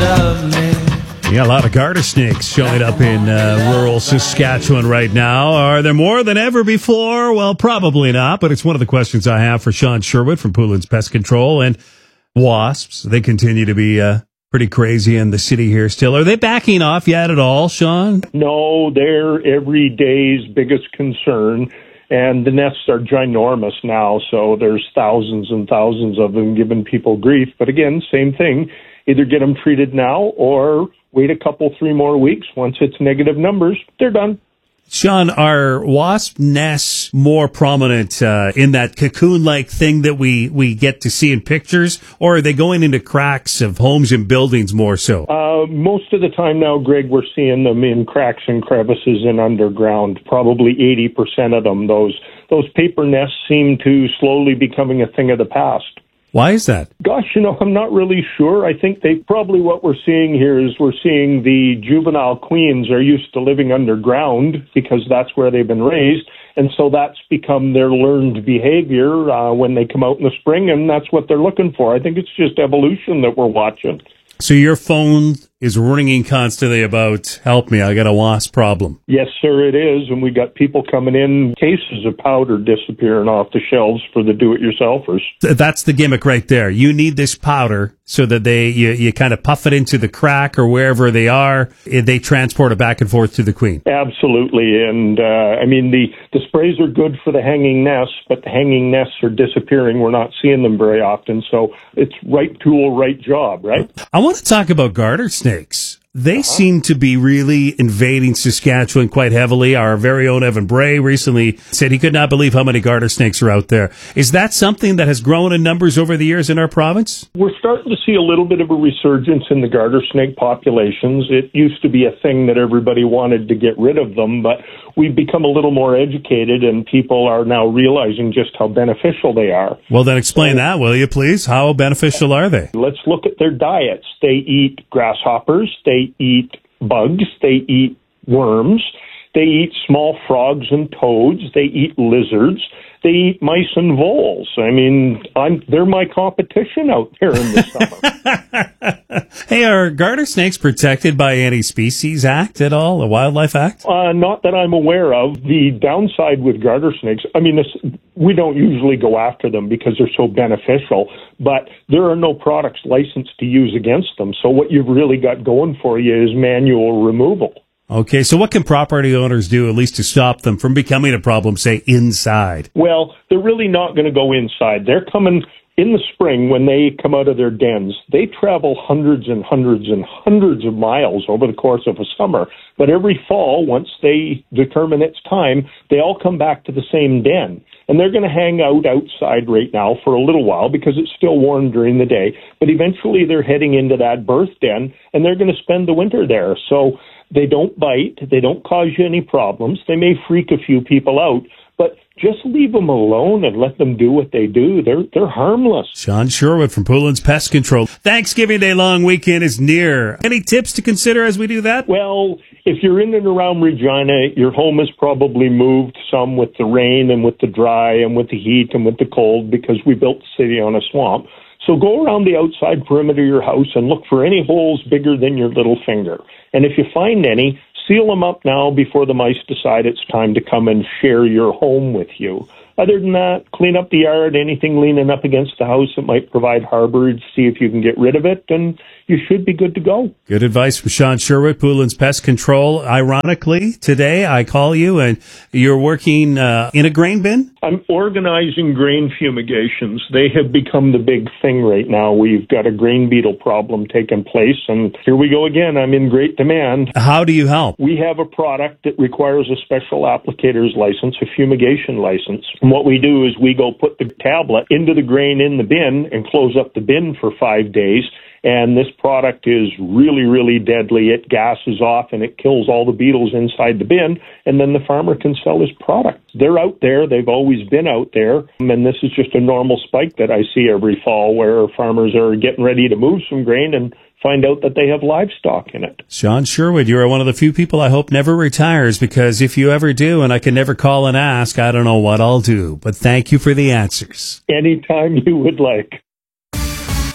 of me. Yeah, a lot of garter snakes showing up in rural Saskatchewan right now. Are there more than ever before? Well, probably not, but it's one of the questions I have for Sean Sherwood from Poulin's Pest Control. And wasps, they continue to be pretty crazy in the city here still. Are they backing off yet at all, Sean? No, they're every day's biggest concern. And the nests are ginormous now, so there's thousands and thousands of them giving people grief. But again, same thing. Either get them treated now or wait a couple, 3 more weeks. Once it's negative numbers, they're done. Sean, are wasp nests more prominent in that cocoon-like thing that we get to see in pictures, or are they going into cracks of homes and buildings more so? Most of the time now, Greg, we're seeing them in cracks and crevices and underground, probably 80% of them. Those paper nests seem to slowly becoming a thing of the past. Why is that? Gosh, I'm not really sure. I think what we're seeing here is we're seeing the juvenile queens are used to living underground because that's where they've been raised. And so that's become their learned behavior when they come out in the spring, and that's what they're looking for. I think it's just evolution that we're watching. So your phone is ringing constantly about, help me, I got a wasp problem. Yes, sir, it is. And we got people coming in, cases of powder disappearing off the shelves for the do-it-yourselfers. That's the gimmick right there. You need this powder so that you kind of puff it into the crack or wherever they are. They transport it back and forth to the queen. Absolutely. And, the sprays are good for the hanging nests, but the hanging nests are disappearing. We're not seeing them very often. So it's right tool, right job, right? I want to talk about garter snakes. They seem to be really invading Saskatchewan quite heavily. Our very own Evan Bray recently said he could not believe how many garter snakes are out there. Is that something that has grown in numbers over the years in our province? We're starting to see a little bit of a resurgence in the garter snake populations. It used to be a thing that everybody wanted to get rid of them, but we've become a little more educated and people are now realizing just how beneficial they are. Well, then explain that, will you, please? How beneficial are they? Let's look at their diets. They eat grasshoppers, they eat bugs, they eat worms, they eat small frogs and toads, they eat lizards, they eat mice and voles. They're my competition out there in the summer. Hey, are garter snakes protected by any Species Act at all, a Wildlife Act? Not that I'm aware of. The downside with garter snakes, we don't usually go after them because they're so beneficial, but there are no products licensed to use against them. So what you've really got going for you is manual removal. Okay, so what can property owners do at least to stop them from becoming a problem, say, inside? Well, they're really not going to go inside. They're coming in the spring when they come out of their dens. They travel hundreds and hundreds and hundreds of miles over the course of a summer. But every fall, once they determine it's time, they all come back to the same den. And they're going to hang out outside right now for a little while because it's still warm during the day. But eventually they're heading into that birth den, and they're going to spend the winter there. So they don't bite. They don't cause you any problems. They may freak a few people out, but just leave them alone and let them do what they do. They're harmless. Sean Sherwood from Poulin's Pest Control. Thanksgiving Day long weekend is near. Any tips to consider as we do that? Well, if you're in and around Regina, your home has probably moved some with the rain and with the dry and with the heat and with the cold because we built the city on a swamp. So go around the outside perimeter of your house and look for any holes bigger than your little finger. And if you find any, seal them up now before the mice decide it's time to come and share your home with you. Other than that, clean up the yard, anything leaning up against the house that might provide harborage, see if you can get rid of it, and you should be good to go. Good advice from Sean Sherwood, Poulin's Pest Control. Ironically, today I call you and you're working in a grain bin? I'm organizing grain fumigations. They have become the big thing right now. We've got a grain beetle problem taking place, and here we go again. I'm in great demand. How do you help? We have a product that requires a special applicator's license, a fumigation license. And what we do is we go put the tablet into the grain in the bin and close up the bin for 5 days. And this product is really, really deadly. It gases off and it kills all the beetles inside the bin. And then the farmer can sell his product. They're out there. They've always been out there. And this is just a normal spike that I see every fall where farmers are getting ready to move some grain and find out that they have livestock in it. Sean Sherwood, you're one of the few people I hope never retires, because if you ever do and I can never call and ask, I don't know what I'll do. But thank you for the answers. Anytime you would like.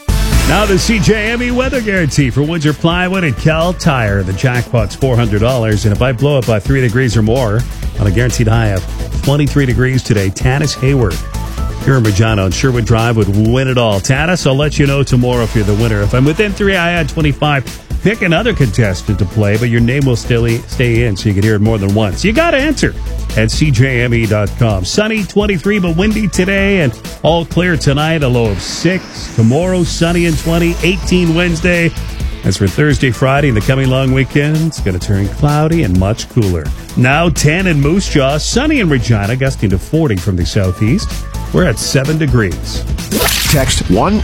Now the CJME weather guarantee for Windsor Plywood and Cal Tire. The jackpot's $400, and if I blow it by 3 degrees or more, on a guaranteed high of 23 degrees today, Tanis Hayward here in Regina on Sherwood Drive would win it all. Tanis, I'll let you know tomorrow if you're the winner. If I'm within 3, I add 25. Pick another contestant to play, but your name will still stay in so you can hear it more than once. You got to enter at CJME.com. Sunny, 23, but windy today, and all clear tonight, a low of 6. Tomorrow, sunny and 20, 18 Wednesday. As for Thursday, Friday, and the coming long weekend, it's going to turn cloudy and much cooler. Now 10 in Moose Jaw, sunny in Regina, gusting to 40 from the southeast. We're at 7 degrees. Text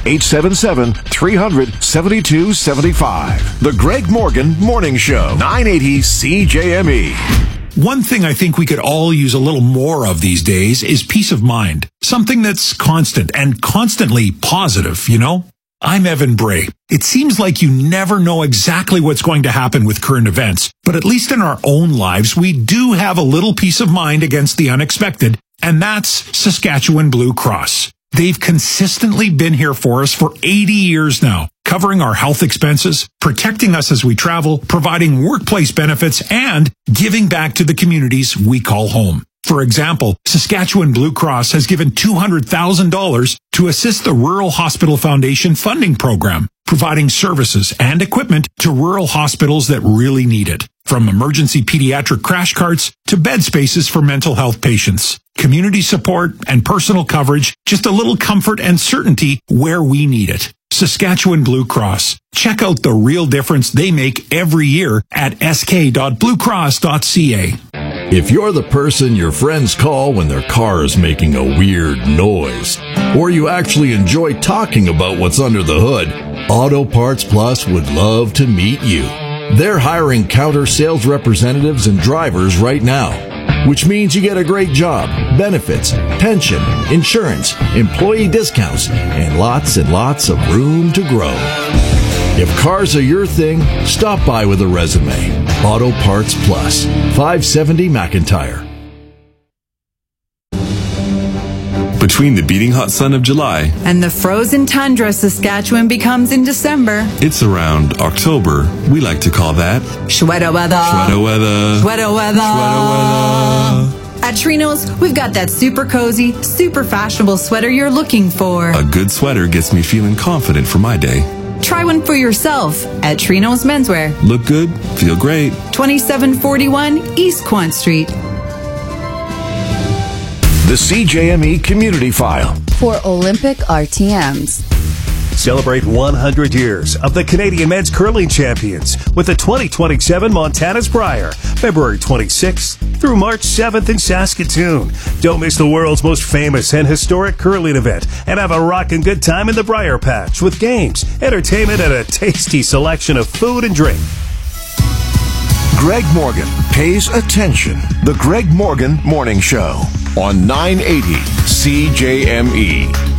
1-877-300-7275. The Greg Morgan Morning Show, 980 CJME. One thing I think we could all use a little more of these days is peace of mind. Something that's constant and constantly positive, you know? I'm Evan Bray. It seems like you never know exactly what's going to happen with current events, but at least in our own lives, we do have a little peace of mind against the unexpected, and that's Saskatchewan Blue Cross. They've consistently been here for us for 80 years now, covering our health expenses, protecting us as we travel, providing workplace benefits, and giving back to the communities we call home. For example, Saskatchewan Blue Cross has given $200,000 to assist the Rural Hospital Foundation funding program, providing services and equipment to rural hospitals that really need it. From emergency pediatric crash carts to bed spaces for mental health patients, community support and personal coverage, just a little comfort and certainty where we need it. Saskatchewan Blue Cross. Check out the real difference they make every year at sk.bluecross.ca. If you're the person your friends call when their car is making a weird noise, or you actually enjoy talking about what's under the hood, Auto Parts Plus would love to meet you. They're hiring counter sales representatives and drivers right now, which means you get a great job, benefits, pension, insurance, employee discounts, and lots of room to grow. If cars are your thing, stop by with a resume. Auto Parts Plus, 570 McIntyre. Between the beating hot sun of July and the frozen tundra Saskatchewan becomes in December, it's around October. We like to call that sweater weather. Sweater weather. Sweater weather. Sweater weather. At Trinos, we've got that super cozy, super fashionable sweater you're looking for. A good sweater gets me feeling confident for my day. Try one for yourself at Trinos Menswear. Look good, feel great. 2741 East Quant Street. The CJME Community File. For Olympic RTMs. Celebrate 100 years of the Canadian Men's Curling Champions with the 2027 Montana's Brier, February 26th through March 7th in Saskatoon. Don't miss the world's most famous and historic curling event and have a rockin' good time in the Brier Patch with games, entertainment, and a tasty selection of food and drink. Greg Morgan pays attention. The Greg Morgan Morning Show on 980 CJME.